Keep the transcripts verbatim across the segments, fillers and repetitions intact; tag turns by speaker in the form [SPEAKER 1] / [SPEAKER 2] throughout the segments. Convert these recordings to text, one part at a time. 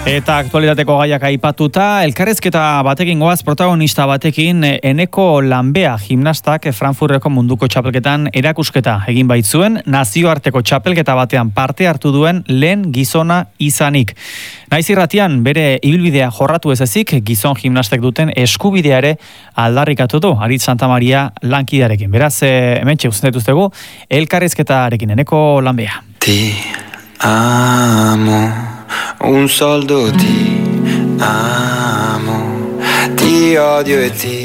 [SPEAKER 1] Eta aktualitateko gaiak aipatuta, elkarrezketa batekin goaz protagonista batekin Eneko Lanbea gimnastak Frankfurteko munduko txapelketan erakusketa egin baitzuen, nazioarteko txapelketa batean parte hartu duen lehen gizona izanik. Naiz irratian bere ibilbidea jorratu ez ezik, gizon gimnastek duten eskubidea ere aldarrikatu du Aritz Santamaria lankidearekin. Beraz, hementxe usten dituztegu, elkarrezketarekin Eneko Lanbea.
[SPEAKER 2] Ti amo, un soldo ti amo, ti odio e ti.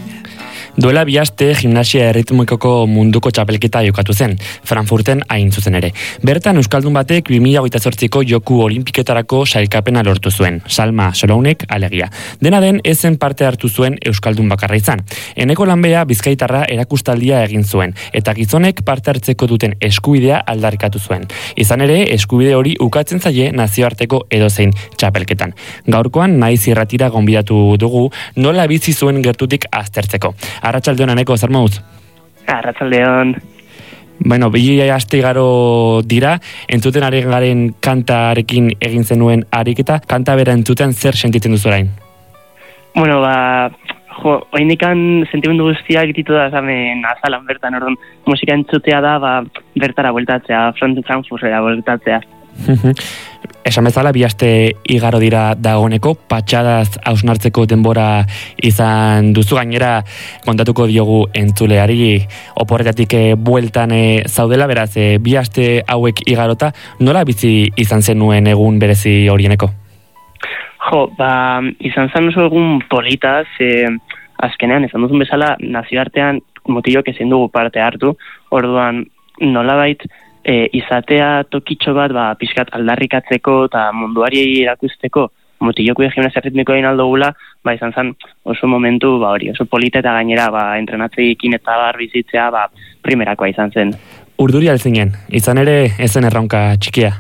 [SPEAKER 3] Duela bi aste gimnasia erritmikoko munduko txapelketa jokatu zen, Frankfurten hain zuzen ere. Bertan euskaldun batek bi mila hogeita zortziko joku olimpiketarako sailkapena lortu zuen, Salma Solounek alegia. Dena den ezen parte hartu zuen euskaldun bakarra izan. Eneko Lanbea bizkaitarra erakustaldia egin zuen, eta gizonek parte hartzeko duten eskubidea aldarrikatu zuen. Izan ere, eskubide hori ukatzen zaie nazioarteko edozein txapelketan. Gaurkoan naiz irratira gonbidatu dugu nola bizi zuen gertutik aztertzeko. Arratsaldeon Eneko, zer moduz?
[SPEAKER 4] Arratsaldeon.
[SPEAKER 3] Bueno, bi aste igaro dira, entzuten ari garen kantarekin egin zenuen ariketa, kanta bera entzuten zer sentitzen duzu orain?
[SPEAKER 4] Bueno, ba, jo, oraindikan sentimendu guztiak ditu da hemen azalan bertan, orduan musika entzutea da, ba, bertara bueltatzea, Frankfurtera bueltatzea.
[SPEAKER 3] Esan bezala, bi aste igaro dira dagoeneko, patxadaz hausnartzeko denbora izan duzu, gainera kontatuko diogu entzuleari oporretatik bueltan zaudela, beraz, bi aste hauek igarota, nola bizi izan zenuen egun berezi horieneko?
[SPEAKER 4] Jo, ba, izan zen oso egun politaz, e, azkenean, izan duzun bezala, nazioartean motilok ezin dugu parte hartu, orduan nolabait, E, izatea tokitxo bat ba, pixkat aldarrikatzeko eta munduari erakusteko mutiloko gimnasia ritmikoa egin aldogula, ba, izan zen oso momentu ba, hori, oso polita eta gainera ba, entrenatzeekin eta bar bizitzea ba, primerakoa izan zen.
[SPEAKER 3] Urduri altzinen, izan ere ezen erronka txikia?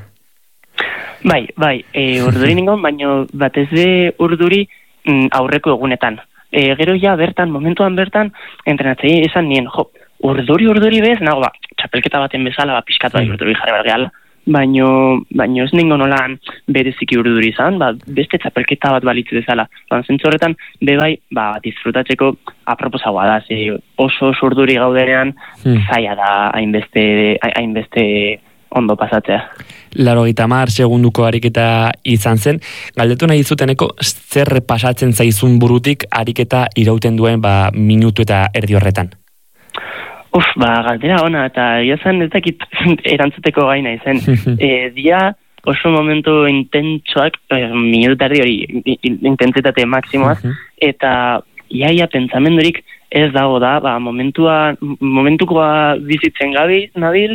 [SPEAKER 4] Bai, bai, e, urduri ningon, baina batez be urduri mm, aurreko egunetan. E, gero ja bertan, momentuan bertan, entrenatzei izan nien, jo, urduri, urduri bez, nago, ba, txapelketa baten bezala, ba, pixkat bai urduri jarri behar gehala. Baino, baino ez ningo nolan bereziki urduri izan, ba, beste txapelketa bat balitz bezala. Ba, zentzu horretan, bebai, ba, disfrutatzeko aproposagoa da, ze oso oso urduri gaudenean, hmm. zaila da hainbeste, hainbeste ondo pasatzea.
[SPEAKER 3] Laro gitamar segunduko ariketa izan zen, galdetu nahi zuteneko zer pasatzen zaizun burutik ariketa irauten duen ba, minutu eta erdi horretan?
[SPEAKER 4] Uf, ba, galdera ona, eta ia zen ez dakit erantzuteko gaina izen. e, dia oso momentu intentsoak, eh, minutu eta erdi hori intentsitate maksimoaz, uh-huh. eta iaia pentsamendurik ez dago da, ba, momentua, momentukoa bizitzen gabi, nabil,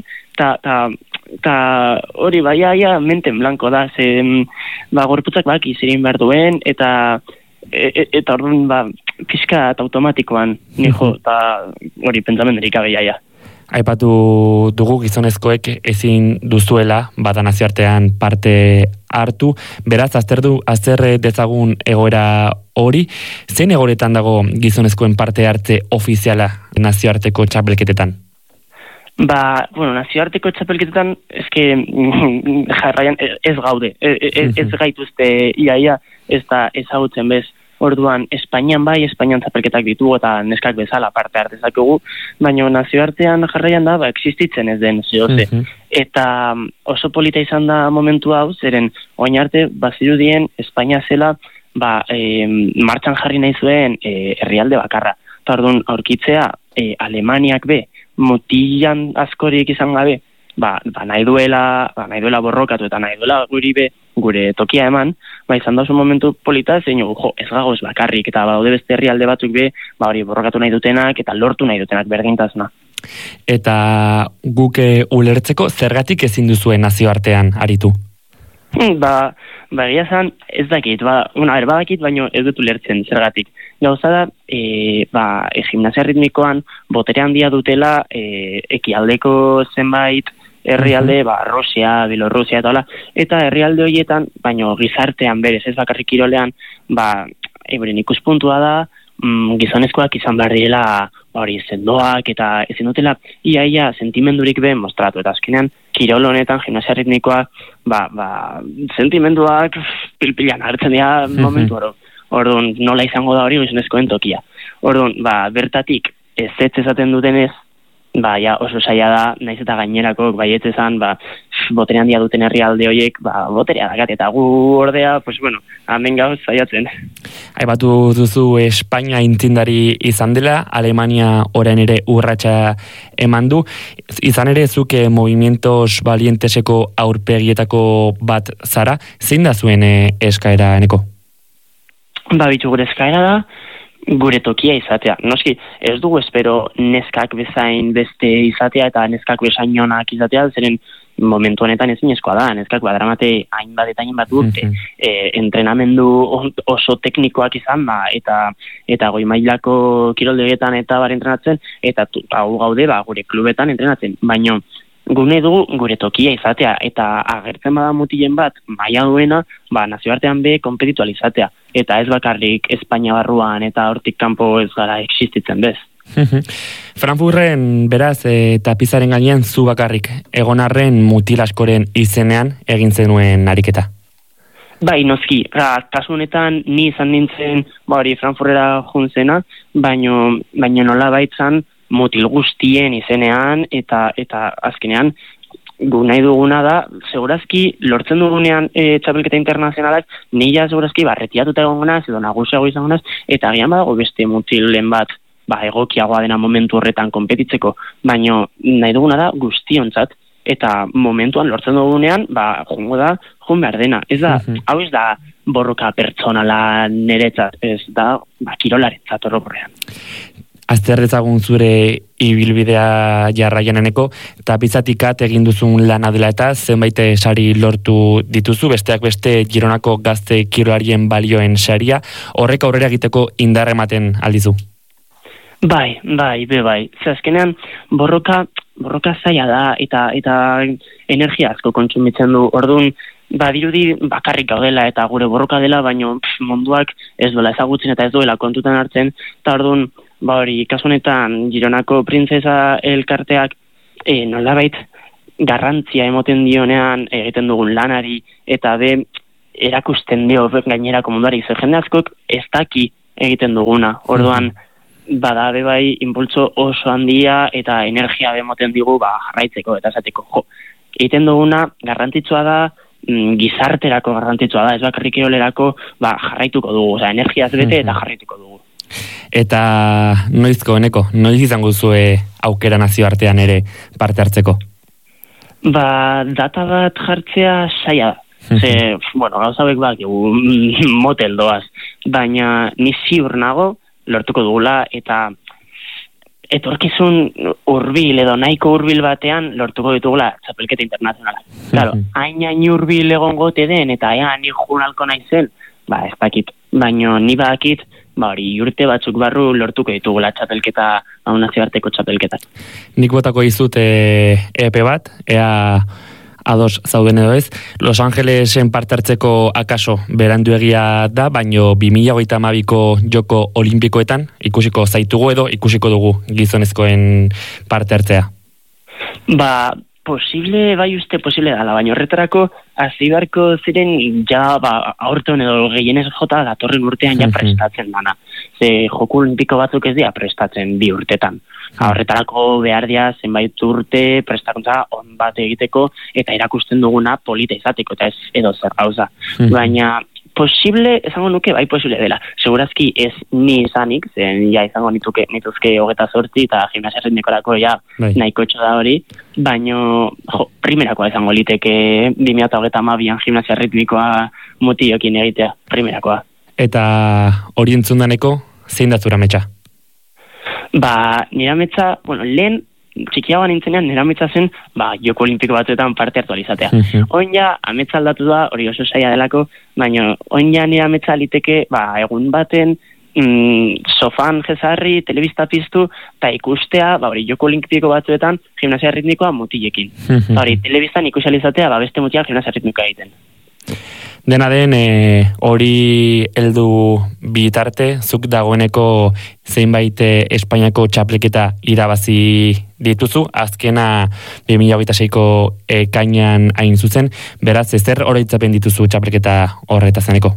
[SPEAKER 4] eta hori, ba, iaia menten blanko da, ze, ba, gorputzak bak izirin behar duen, eta e, e, eta orduan, ba, pixka eta automatikoan, nijo, eta hori pentsamendurik gabe iaia.
[SPEAKER 3] Aipatu dugu gizonezkoek ezin duzuela bata nazioartean parte hartu, beraz azterdu azter dezagun egoera hori, zein egoretan dago gizonezkoen parte hartze ofiziala nazioarteko txapelketetan?
[SPEAKER 4] Ba, bueno, nazioarteko txapelketetan eske jarraian ez gaude, ez, ez gaituzte iaia ez da ezagutzen bez. Orduan, Espainian bai, Espainian txapelketak ditugu eta neskak bezala parte hartezakegu, baina nazioartean jarraian da, ba, existitzen ez den zehoze. Uh-huh. Eta oso polita izan da momentu hau, zeren oin arte, bazirudien Espainia zela, ba, e, martxan jarri nahi zuen e, herrialde bakarra. Eta orduan, aurkitzea, e, Alemaniak be, motilan askorik izan gabe, ba, ba nahi duela, ba, nahi duela borrokatu eta nahi duela guri be, gure tokia eman, ba, izan da oso momentu polita, zein jo, ez gagoz bakarrik, eta baude beste herrialde batzuk be, ba, hori borrokatu nahi dutenak, eta lortu nahi dutenak berdintasuna.
[SPEAKER 3] Eta guke ulertzeko zergatik ezin duzuen nazioartean aritu?
[SPEAKER 4] Ba, ba, egia zan, ez dakit, ba, una, er, badakit, baino ez dut ulertzen zergatik. Gauza da, e, ba, e, gimnasia ritmikoan botere handia dutela, e, ekialdeko zenbait, herrialde, ba, Rusia, Bielorrusia eta hola, eta herrialde horietan, baino gizartean berez, ez bakarrik kirolean, ba, ebren ikuspuntua da, mm, gizonezkoak izan behar direla, ba, hori, sendoak, eta ezin dutela, ia-ia sentimendurik be mostratu, eta azkenean, kirol honetan, gimnasia ritmikoak, ba, ba, sentimenduak pilpilan hartzen dira momentu oro. Orduan, nola izango da hori gizonezkoen tokia. Orduan, ba, bertatik ez ez esaten dutenez, ba, ja, oso saia da, naiz eta gainerako baietz ezan, ba, botere handia duten herrialde horiek, ba, boterea dakat, eta gu ordea, pues bueno, hemen gauz saiatzen.
[SPEAKER 3] Aipatu duzu Espainia intzindari izan dela, Alemania orain ere urratsa eman du, izan ere zuke Movimientos Valienteseko aurpegietako bat zara, zein da zuen e, eskaera eneko?
[SPEAKER 4] Ba, bitu gure eskaera da, gure tokia izatea. Noski, ez dugu espero neskak bezain beste izatea eta neskak bezain onak izatea, zeren momentu honetan ezinezkoa da, neskak badramate hainbat eta hainbat urte, mm -hmm. e, entrenamendu oso teknikoak izan, ba, eta eta goi mailako kiroldegetan eta bar entrenatzen, eta hau gaude, ba, gure klubetan entrenatzen, baino gune dugu gure tokia izatea, eta agertzen bada mutilen bat, maila duena, ba, nazioartean be konpetitual izatea, eta ez bakarrik Espainia barruan eta hortik kanpo ez gara existitzen bez.
[SPEAKER 3] Frankfurten beraz e, tapizaren gainean zu bakarrik egon arren mutil askoren izenean egin zenuen ariketa.
[SPEAKER 4] Bai, noski, ra, kasu honetan ni izan nintzen, ba hori Frankfurtera juntzena, baino, baino nola baitzan mutil guztien izenean eta eta azkenean gu nahi duguna da, segurazki lortzen dugunean e, txapelketa internazionalak, nila segurazki barretiatuta egon gonaz, edo nagusiago izan gonaz, eta agian badago beste mutilen bat, ba, egokiagoa dena momentu horretan konpetitzeko, baino nahi duguna da guztiontzat, eta momentuan lortzen dugunean, ba, jongo da, jon behar dena. Ez da, uh-huh. hau ez da borroka pertsonala niretzat, ez da, ba, kirolaretzat orokorrean.
[SPEAKER 3] Azterrezagun zure ibilbidea jarraianeneko, tapizatikat egin duzun lana dela eta zenbait sari lortu dituzu, besteak beste Gironako gazte kirolarien balioen saria, horrek aurrera egiteko indar ematen aldizu.
[SPEAKER 4] Bai, bai, be bai. Ze azkenean borroka, borroka zaila da eta eta energia asko kontsumitzen du. Orduan, badirudi bakarrik gaudela eta gure borroka dela, baino pff, munduak ez duela ezagutzen eta ez duela kontutan hartzen, eta orduan, ba hori, kasu honetan Gironako printzesa elkarteak e, nolabait garrantzia emoten dionean egiten dugun lanari eta be erakusten dio gainerako munduari, zer jende askok ez daki egiten duguna. Orduan, bada be bai impultso oso handia eta energia emoten digu ba jarraitzeko eta esateko jo. Egiten duguna garrantzitsua da, mm, gizarterako garrantzitsua da, ez bakarrik kirolerako ba jarraituko dugu, osea energiaz bete eta jarraituko dugu.
[SPEAKER 3] Eta noizko eneko, noiz izango zue aukera nazioartean ere parte hartzeko?
[SPEAKER 4] Ba, data bat jartzea saia da. Ze, bueno, gauza hauek bak, motel doaz, baina ni ziur nago lortuko dugula eta etorkizun hurbil edo nahiko hurbil batean lortuko ditugula txapelketa internazionala. Claro, hain hain hurbil egongote den eta hain ni jurnalko naizen, ba ez dakit, baino ni badakit, ba hori urte batzuk barru lortuko ditugula txapelketa, hau nazioarteko txapelketak.
[SPEAKER 3] Nik botako izut e, epe bat, ea ados zauden edo ez. Los Angelesen parte hartzeko akaso beranduegia da, baino bi mila hogeita hamabiko joko olimpikoetan ikusiko zaitugu edo ikusiko dugu gizonezkoen parte hartzea.
[SPEAKER 4] Ba, posible, bai uste posible dala, baina horretarako hasi beharko ziren ja, ba, aurten edo gehienez jota datorren urtean ja prestatzen dana. Ze joko olimpiko batzuk ez dira prestatzen bi urtetan. Horretarako behar dira zenbait urte prestakuntza on bat egiteko eta erakusten duguna polita izateko eta ez edo zer gauza. Mm. Baina posible, esango nuke, bai posible dela. Segurazki ez ni izanik, zen ja izango nituke, nituzke hogeta zortzi eta gimnasia ritmikorako ja bai. Nahiko etxo da hori, baino jo, primerakoa izango liteke bi mila hogeita hamabian gimnasia ritmikoa mutiokin egitea, primerakoa.
[SPEAKER 3] Eta hori entzundaneko, zein da zura metxa?
[SPEAKER 4] Ba, nire ametsa, bueno, lehen, txikiagoan nintzenean, nire ametsa zen, ba, joko olimpiko batzuetan parte hartu alizatea. Uh-huh. Oin ja, ametsa aldatu da, hori oso saia delako, baina oin ja nire ametsa liteke, ba, egun baten, mm, sofan jezarri, telebista piztu, eta ikustea, ba, hori joko olimpiko batzuetan, gimnasia ritmikoa mutilekin. Uh-huh. Hori, telebistan ikusi alizatea, ba, beste mutiak gimnasia ritmikoa egiten.
[SPEAKER 3] Dena den, e, hori heldu bitarte, zuk dagoeneko zeinbait Espainiako txapelketa irabazi dituzu, azkena bi mila hogeita seiko ekainean hain zuzen, beraz, zer oroitzapen dituzu txapelketa horretazaneko?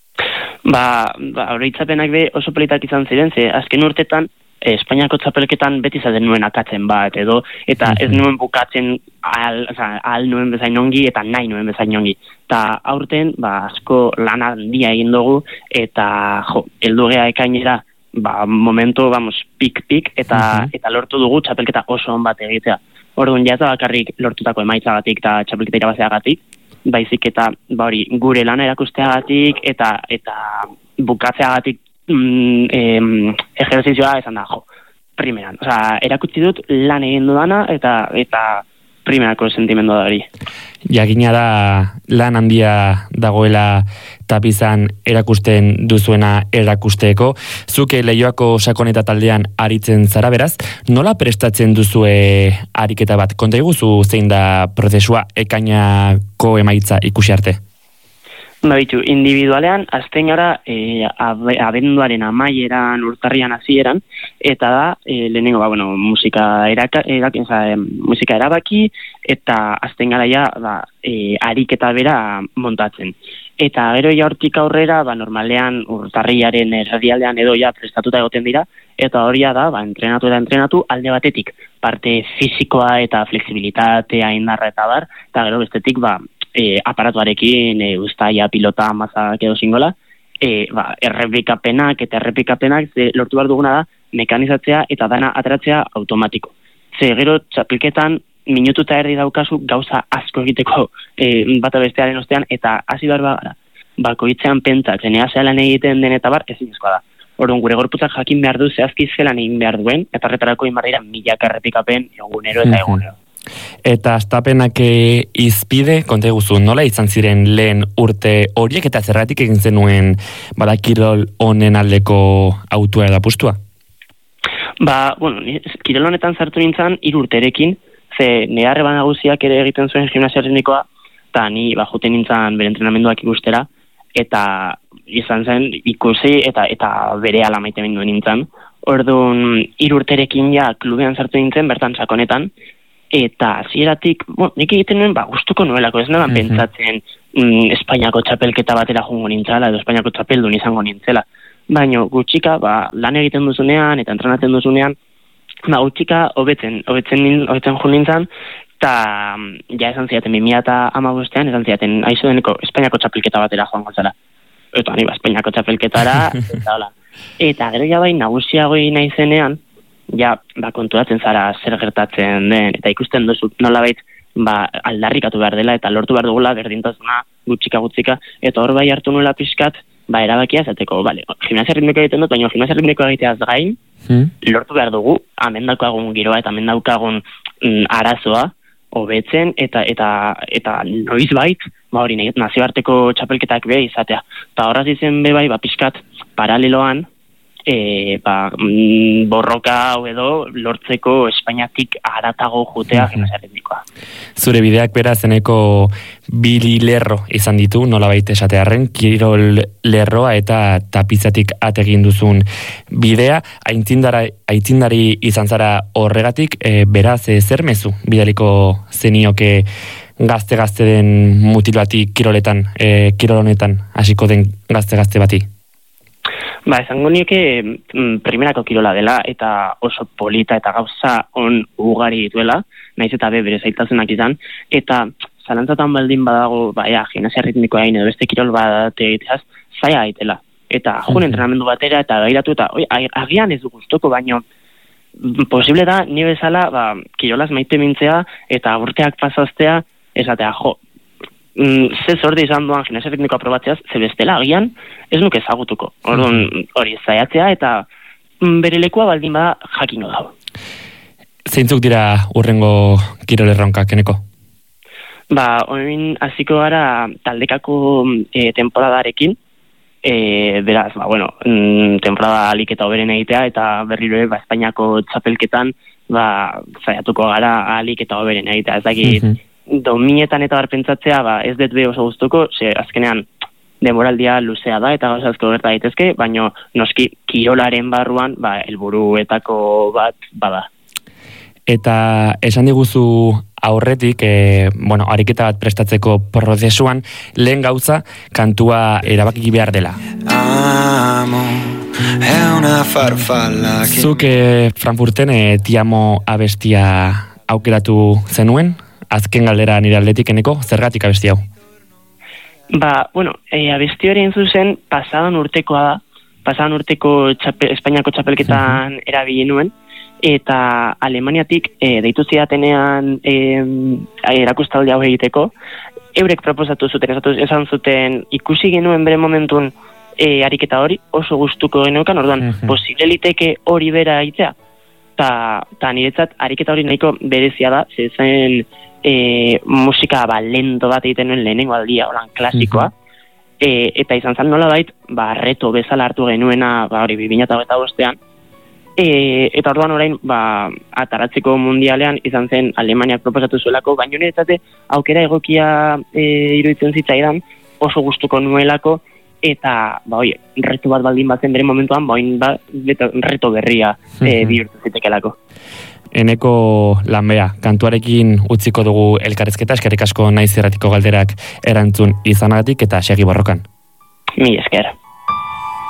[SPEAKER 4] Ba, ba oroitzapenak be oso politak izan ziren, ze azken urtetan Espainiako txapelketan beti zaten nuen akatzen bat, edo, eta ez nuen bukatzen al, oza, al nuen bezain ongi, eta nahi nuen bezain ongi. Eta aurten, ba, asko lana handia egin dugu, eta, jo, heldu gea ekainera, ba, momento, vamos, pik-pik, eta, uh-huh. eta lortu dugu txapelketa oso on bat egitea. Orduan, ja ez da bakarrik lortutako emaitzagatik eta txapelketa irabazeagatik, baizik eta, ba hori, gure lana erakusteagatik, eta, eta bukatzeagatik, Mm, eh, ejerzizioa esan da, jo, primeran. Osa, erakutsi dut lan egin dudana eta eta primerako sentimendu da hori.
[SPEAKER 3] Jakina da lan handia dagoela tapizan erakusten duzuena erakusteko. Zuke Leioako sakoneta taldean aritzen zara beraz, nola prestatzen duzue ariketa bat? Konta iguzu zein da prozesua ekainako emaitza ikusi arte?
[SPEAKER 4] Ba, bitu, individualean, azten gara e, abenduaren amaieran, urtarrian hasieran, eta da, e, lehenengo, ba, bueno, musika, eraka, erak, eza, e, musika erabaki, eta azten gara ja, ba, e, ariketa bera montatzen. Eta gero ja hortik aurrera, ba, normalean, urtarriaren erdialdean edo ja prestatuta egoten dira, eta horia da, ba, entrenatu eta entrenatu alde batetik, parte fisikoa eta flexibilitatea indarra eta bar, eta gero bestetik, ba, E, aparatuarekin, e, ustaia, pilota, mazak edo zingola, e, ba, errepikapenak eta errepikapenak ze lortu behar duguna da mekanizatzea eta dana ateratzea automatiko. Ze gero txapelketan minutu eta erdi daukazu gauza asko egiteko e, bata bestearen ostean eta hasi behar bagara. Bakoitzean pentsatzen, ea zelan egiten den eta bar, ezinezkoa da. Orduan gure gorputzak jakin behar du zehazki zelan egin behar duen, eta horretarako inbarrira milaka errepikapen egunero eta egunero.
[SPEAKER 3] Eta astapenak izpide, konta eguzu, nola izan ziren lehen urte horiek eta zerratik egin zenuen badakirol honen aldeko autua edo apustua?
[SPEAKER 4] Ba, bueno, kirol honetan zartu nintzen hiru urterekin, ze nire nagusiak ere egiten zuen gimnasia ritmikoa, eta ni ba, juten nintzen bere entrenamenduak ikustera, eta izan zen ikusi eta eta bere ala maite mindu nintzen. Orduan, hiru urterekin ja klubean zartu nintzen, bertan sakonetan, eta hasieratik, bueno, nik egiten nuen, ba, gustuko nuelako, ez nadan mm-hmm. pentsatzen mm, Espainiako txapelketa batera jungo nintzela, edo Espainiako txapeldun izango nintzela. Baina gutxika, ba, lan egiten duzunean, eta entrenatzen duzunean, ba, gutxika hobetzen, hobetzen, hobetzen jo nintzen, eta ja esan ziaten, bi mila hamabostean, esan ziaten, aizu deneko Espainiako txapelketa batera joango zela. Eta ni, ba, Espainiako txapelketara, eta hola. Eta gero ja bai, nagusiagoi nahi zenean, ja, ba, konturatzen zara zer gertatzen den, eta ikusten duzu nolabait, ba, aldarrikatu behar dela, eta lortu behar dugula berdintasuna gutxika gutzika, eta hor bai hartu nuela pixkat, ba, erabakia zateko, bale, gimnasia ritmikoa egiten dut, baina gimnasia ritmikoa egiteaz gain, hmm. lortu behar dugu, hemen daukagun giroa, eta hemen daukagun mm, arazoa, hobetzen, eta eta eta noiz bait, ba, hori nazioarteko txapelketak be izatea. Eta horraz izen be bai, ba, pixkat, paraleloan, E, ba, mm, borroka hau edo lortzeko Espainiatik haratago jutea gimnasia ritmikoa.
[SPEAKER 3] Zure bideak bera zeneko bili lerro izan ditu, nolabait esatearren, kirol lerroa eta tapizatik ategin duzun bidea, aitzindari izan zara horregatik, e, beraz e, zer mezu bidaliko zenioke gazte-gazte den mutil bati kiroletan, e, kirol honetan hasiko den gazte-gazte bati?
[SPEAKER 4] Ba, esango nioke mm, primerako kirola dela eta oso polita eta gauza on ugari dituela, naiz eta be bere zailtasunak izan, eta zalantzatan baldin badago, ba, ea, gimnasia ritmikoa egin edo beste kirol bat egiteaz, zaila gaitela. Eta jun entrenamendu batera eta gairatu eta, oi, agian ez du gustoko, baino posible da, ni bezala, ba, kirolaz maite mintzea eta urteak pasaztea, esatea, jo, Mm, ze sorte izan duan gimnasia ritmikoa probatzeaz, ze bestela agian ez nuke ezagutuko. Orduan hori zaiatzea eta mm, bere lekua baldin bada jakingo dago.
[SPEAKER 3] Zeintzuk dira urrengo kirol erronkak, eneko?
[SPEAKER 4] Ba, orain hasiko gara taldekako e, temporadarekin, e, beraz, ba, bueno, mm, temporada alik eta hoberen egitea, eta berriro ba, Espainiako txapelketan, ba, zaiatuko gara alik eta hoberen egitea. Ez dakit, mm-hmm. dominetan eta barpentsatzea, ba, ez dut be oso gustuko, ze azkenean demoraldia luzea da eta gauzazko gerta daitezke, baino noski kirolaren barruan, ba, helburuetako bat bada.
[SPEAKER 3] Eta esan diguzu aurretik, e, bueno, ariketa bat prestatzeko prozesuan, lehen gauza kantua erabaki behar dela.
[SPEAKER 2] Amo, è una farfalla che...
[SPEAKER 3] Zuk e, Frankfurten e, Tiamo abestia aukeratu zenuen? Azken galdera nire aldetik eneko, zergatik abesti hau?
[SPEAKER 4] Ba, bueno, e, abesti hori zuzen pasadan urtekoa da, pasadan urteko txapel, Espainiako txapelketan uh-huh. erabili nuen, eta Alemaniatik e, deitu zidatenean e, erakustaldi hau egiteko, eurek proposatu zuten, esan zuten ikusi genuen bere momentun e, ariketa hori, oso gustuko geneukan, orduan, uh-huh. posible liteke hori bera egitea, eta niretzat ariketa hori nahiko berezia da, zen e, musika ba, lento bat egiten nuen lehenengo aldia, oran klasikoa, uh-huh. e, eta izan zen nola bait, ba, reto bezala hartu genuena, ba, hori bi mila hogeita bostean, e, eta orduan orain, ba, ataratzeko mundialean izan zen Alemaniak proposatu zuelako, baina niretzate aukera egokia e, iruditzen zitzaidan, oso gustuko nuelako, eta, ba, oi, reto bat baldin batzen bere momentuan, ba, oin, ba, reto berria e, bihurtu zitekelako.
[SPEAKER 3] Eneko Lanbea, kantuarekin utziko dugu elkarrezketa, eskerrik asko naiz irratiko galderak erantzun izanagatik eta segi borrokan.
[SPEAKER 4] Mi esker.